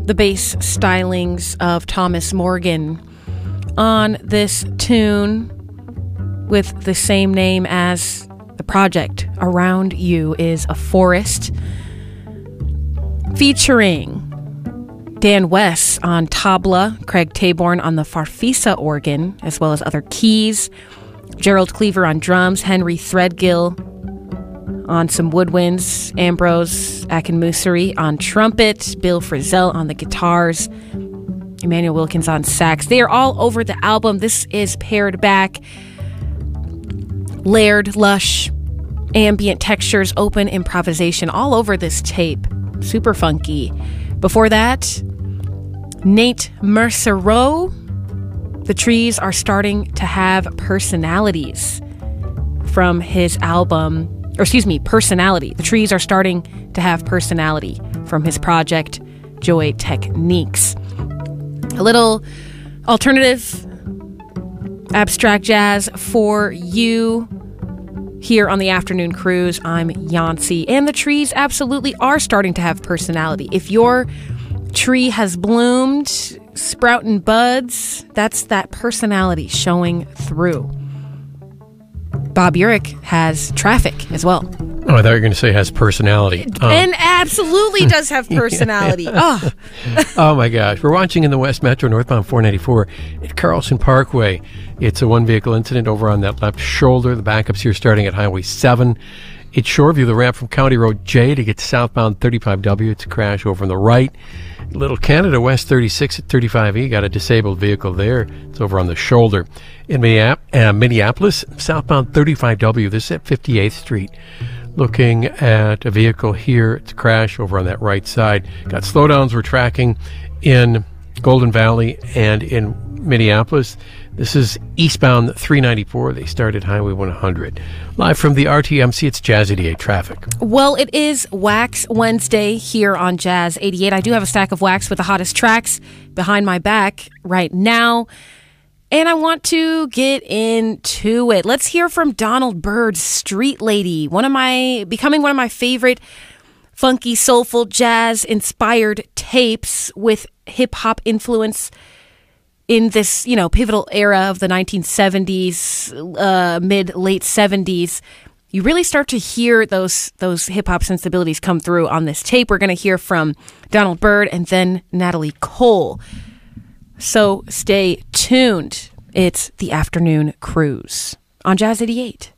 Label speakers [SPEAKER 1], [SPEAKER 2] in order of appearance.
[SPEAKER 1] the bass stylings of Thomas Morgan on this tune with the same name as the project. Around You is a Forest, featuring Dan West on tabla, Craig Taborn on the Farfisa organ, as well as other keys, Gerald Cleaver on drums, Henry Threadgill on some woodwinds, Ambrose Akinmusiri on trumpet, Bill Frisell on the guitars, Emmanuel Wilkins on sax. They are all over the album. This is pared back, layered, lush, ambient textures, open improvisation all over this tape. Super funky. Before that, Nate Mercereau, The Trees Are Starting to Have Personalities, from his album, Personality. The Trees Are Starting to Have Personality, from his project, Joy Techniques. A little alternative abstract jazz for you here on the Afternoon Cruise. I'm Yancy, and the trees absolutely are starting to have personality. If your tree has bloomed, sprouting buds, that's that personality showing through. Bob Urich has Traffic as well.
[SPEAKER 2] Oh, I thought you were going to say has personality.
[SPEAKER 1] And absolutely does have personality. Oh.
[SPEAKER 2] Oh, my gosh. We're watching in the West Metro, northbound 494 at Carlson Parkway. It's a one-vehicle incident over on that left shoulder. The backup's here starting at Highway 7. It's Shoreview, the ramp from County Road J to get to southbound 35W. It's a crash over on the right. Little Canada West 36 at 35E. Got a disabled vehicle there. It's over on the shoulder. In Minneapolis, southbound 35W. This is at 58th Street. Looking at a vehicle here. It's a crash over on that right side. Got slowdowns we're tracking in Golden Valley and in Minneapolis. This is eastbound 394. They started Highway 100. Live from the RTMC, it's Jazz 88 traffic.
[SPEAKER 1] Well, it is Wax Wednesday here on Jazz 88. I do have a stack of wax with the hottest tracks behind my back right now, and I want to get into it. Let's hear from Donald Byrd's Street Lady, becoming one of my favorite funky, soulful, jazz-inspired tapes with hip-hop influence in this, pivotal era of the 1970s, mid-late 70s. You really start to hear those hip-hop sensibilities come through on this tape. We're going to hear from Donald Byrd and then Natalie Cole. So stay tuned. It's the Afternoon Cruise on Jazz 88.